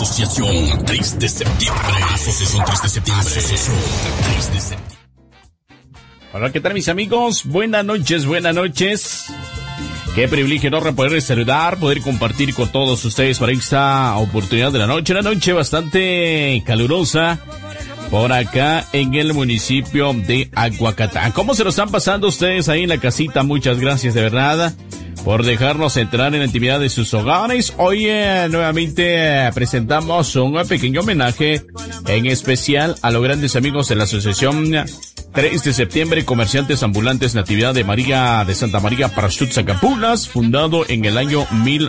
Asociación 3 de septiembre. Asociación 3 de septiembre. Asociación 3 de septiembre. Hola, ¿qué tal mis amigos? Buenas noches, buenas noches. Qué privilegio enorme poderles saludar, poder compartir con todos ustedes para esta oportunidad de la noche. Una noche bastante calurosa por acá en el municipio de Aguacatán. ¿Cómo se lo están pasando ustedes ahí en la casita? Muchas gracias de verdad por dejarnos entrar en la intimidad de sus hogares. Hoy nuevamente presentamos un pequeño homenaje en especial a los grandes amigos de la Asociación 3 de septiembre, Comerciantes Ambulantes Natividad de María de Santa María Parashut Zacapulas, fundado en el año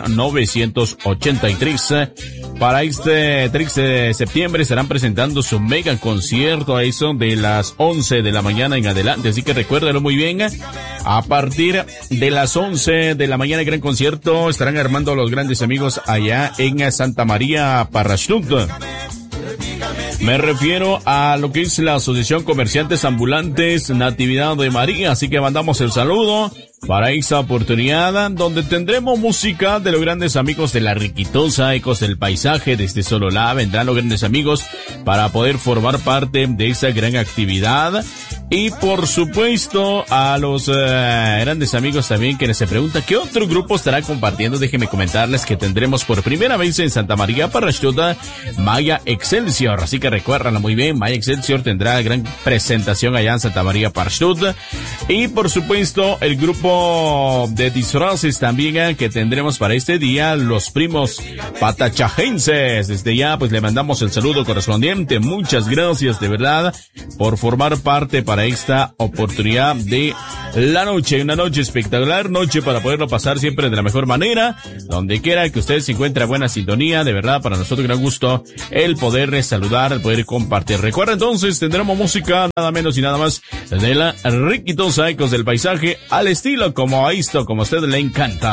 1983. Para este 3 de septiembre estarán presentando su mega concierto a eso de las 11 de la mañana en adelante, así que recuérdalo muy bien. A partir de las 11 de la mañana, gran concierto, estarán armando los grandes amigos allá en Santa María Parashut. Me refiero a lo que es la Asociación Comerciantes Ambulantes Natividad de María, así que mandamos el saludo para esta oportunidad donde tendremos música de los grandes amigos de La Riquitosa, Ecos del Paisaje, desde Sololá vendrán los grandes amigos para poder formar parte de esa gran actividad. Y por supuesto a los grandes amigos también que se preguntan ¿qué otro grupo estará compartiendo? Déjenme comentarles que tendremos por primera vez en Santa María Parashut Maya Excelsior, así que recuérdanlo muy bien, Maya Excelsior tendrá gran presentación allá en Santa María Parashut. Y por supuesto el grupo de disfraces también que tendremos para este día, los primos patachajenses. Desde ya pues le mandamos el saludo correspondiente, muchas gracias de verdad por formar parte para esta oportunidad de la noche, una noche espectacular, noche para poderlo pasar siempre de la mejor manera, donde quiera que ustedes se encuentren buena sintonía, de verdad para nosotros gran gusto el poderles saludar, el poder compartir. Recuerda entonces, tendremos música nada menos y nada más de La Riquitosa, Ecos del Paisaje, al estilo como a esto, como a usted le encanta.